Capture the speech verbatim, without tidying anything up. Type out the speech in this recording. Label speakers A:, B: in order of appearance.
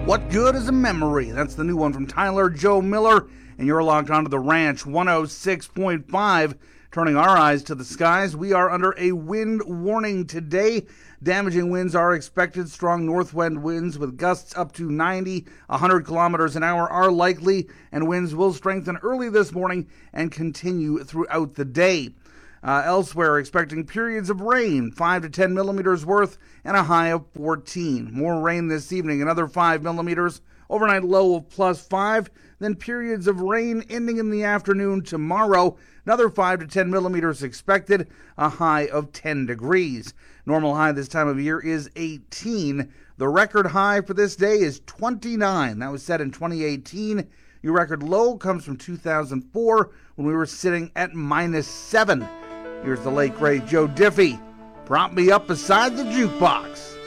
A: What good is a memory? That's the new one from Tyler Joe Miller, and you're locked onto the Ranch one oh six point five. Turning our eyes to the skies, we are under a wind warning today. Damaging winds are expected. Strong north wind winds with gusts up to ninety, one hundred kilometers an hour are likely, and winds will strengthen early this morning and continue throughout the day. Uh, elsewhere, expecting periods of rain, five to ten millimeters worth, and a high of fourteen. More rain this evening, another five millimeters. Overnight low of plus five. Then periods of rain ending in the afternoon tomorrow. Another five to ten millimeters expected, a high of ten degrees. Normal high this time of year is eighteen. The record high for this day is twenty-nine. That was set in twenty eighteen. Your record low comes from two thousand four when we were sitting at minus seven. Here's the late great Joe Diffie. Prop me up beside the jukebox.